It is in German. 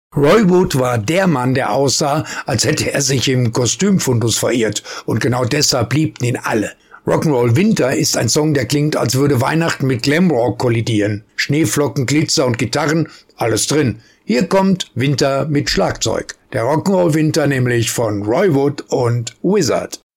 Roy Wood war der Mann, der aussah, als hätte er sich im Kostümfundus verirrt, und genau deshalb liebten ihn alle. Rock'n'Roll Winter ist ein Song, der klingt, als würde Weihnachten mit Glamrock kollidieren. Schneeflocken, Glitzer und Gitarren, alles drin. Hier kommt Winter mit Schlagzeug. Der Rock'n'Roll Winter nämlich von Roy Wood und Wizzard.